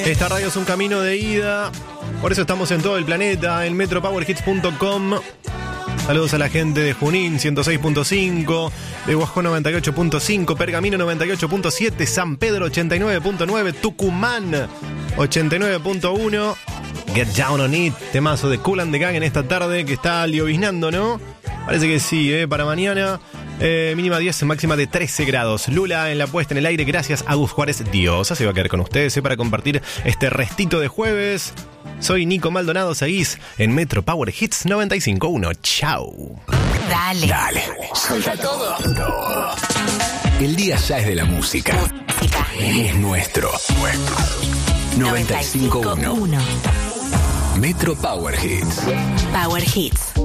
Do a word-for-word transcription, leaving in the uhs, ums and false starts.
Esta radio es un camino de ida. Por eso estamos en todo el planeta, en metro power hits punto com. Saludos a la gente de Junín ciento seis punto cinco, de Guajó noventa y ocho punto cinco, Pergamino noventa y ocho punto siete, San Pedro ochenta y nueve punto nueve, Tucumán ochenta y nueve punto uno. Get Down on It, temazo de Kool and the Gang en esta tarde que está lioviznando, ¿no? Parece que sí, ¿eh? Para mañana, eh, mínima diez, máxima de trece grados. Lula en la puesta en el aire, gracias a Gus Juárez Diosa. Se va a quedar con ustedes, ¿eh? Para compartir este restito de jueves. Soy Nico Maldonado, seguís en Metro Power Hits noventa y cinco punto uno. Chau. Dale. Dale. Suelta todo. todo. El día ya es de la música. Música. Es nuestro. Nuestro. noventa y cinco punto uno. Metro Power Hits. Power Hits.